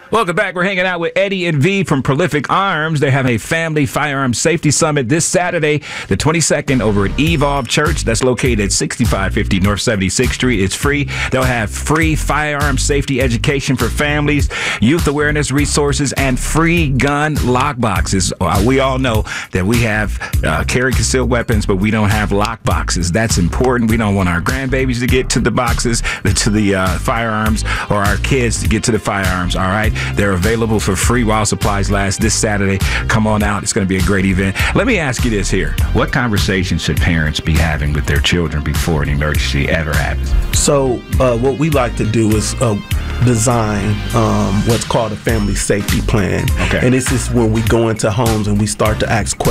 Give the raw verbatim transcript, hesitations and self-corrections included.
Welcome back. We're hanging out with Eddie and V from Prolific Arms. They have a family firearm safety summit this Saturday, the twenty-second, over at Evolve Church. That's located at sixty-five fifty North seventy-sixth Street. It's free. They'll have free firearm safety education for families, youth awareness resources, and free gun lock boxes. Uh, we all know that we have uh, carry concealed weapons, but we don't have lock boxes. That's important. We don't want our grandbabies to get to the boxes, to the uh, firearms, or our kids to get to the firearms. All right. They're available for free while supplies last this Saturday. Come on out. It's going to be a great event. Let me ask you this here. What conversations should parents be having with their children before an emergency ever happens? So uh, what we like to do is uh, design um, what's called a family safety plan. Okay. And this is when we go into homes and we start to ask questions.